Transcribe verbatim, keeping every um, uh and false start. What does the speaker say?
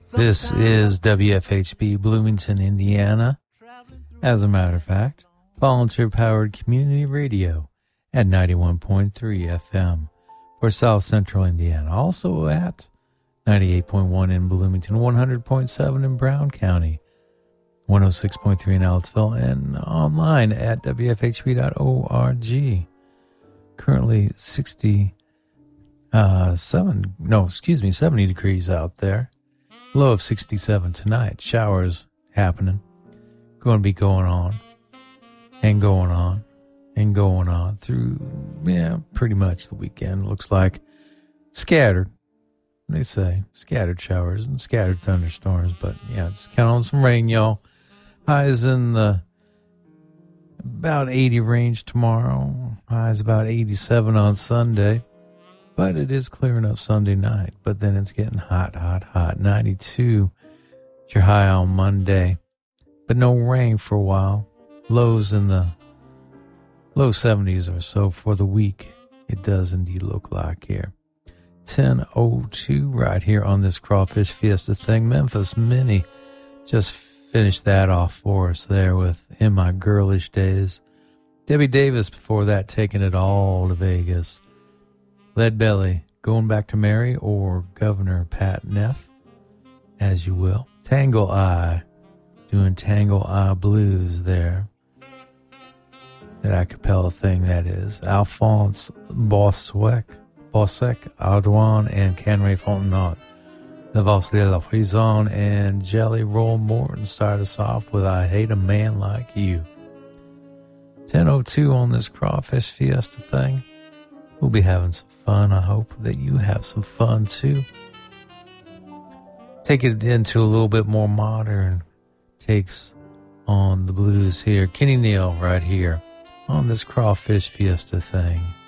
This is W F H B Bloomington, Indiana. As a matter of fact, volunteer-powered community radio at ninety-one point three F M for South Central Indiana. Also at ninety-eight point one in Bloomington, one hundred point seven in Brown County, one oh six point three in Ellettsville, and online at W F H B dot org. Currently sixty-seven, no, excuse me, seventy degrees out there. Low of sixty-seven tonight. Showers happening. Going to be going on and going on and going on through, yeah, pretty much the weekend. Looks like scattered, they say, scattered showers and scattered thunderstorms. But, yeah, just count on some rain, y'all. Highs in the about eighty range tomorrow. Highs about eighty-seven on Sunday. But it is clearing up Sunday night. But then it's getting hot, hot, hot. ninety-two is your high on Monday. But no rain for a while. Lows in the low seventies or so for the week. It does indeed look like here. ten oh two right here on this Crawfish Fiesta thing. Memphis Minnie just finished that off for us there with In My Girlish Days. Debbie Davis before that taking it all to Vegas. Lead Belly, Going Back to Mary, or Governor Pat Neff, as you will. Tangle Eye, doing Tangle Eye Blues there. That a cappella thing, that is. Alphonse Bossec, Bossec, Ardouin, and Canray Fontenot. The Valse de la Frison and Jelly Roll Morton start us off with I Hate a Man Like You. ten oh two on this Crawfish Fiesta thing. We'll be having some fun. I hope that you have some fun too. Take it into a little bit more modern takes on the blues here. Kenny Neal right here on this Crawfish Fiesta thing.